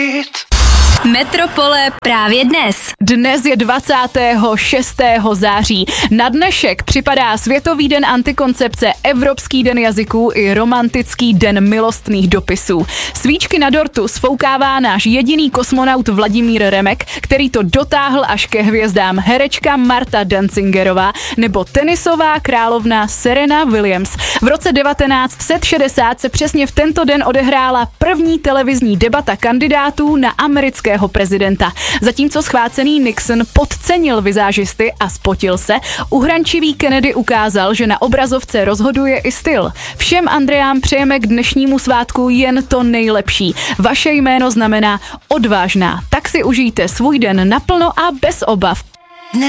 Metropole právě dnes. Dnes je 26. září. Na dnešek připadá Světový den antikoncepce, Evropský den jazyků i Romantický den milostných dopisů. Svíčky na dortu sfoukává náš jediný kosmonaut Vladimír Remek, který to dotáhl až ke hvězdám, herečka Marta Dancingerová nebo tenisová královna Serena Williams. V roce 1960 se přesně v tento den odehrála první televizní debata kandidátů na amerického prezidenta. Zatímco schvácený Nixon podcenil vizážisty a spotil se, uhrančivý Kennedy ukázal, že na obrazovce rozhoduje i styl. Všem Andreám přejeme k dnešnímu svátku jen to nejlepší. Vaše jméno znamená odvážná, tak si užijte svůj den naplno a bez obav.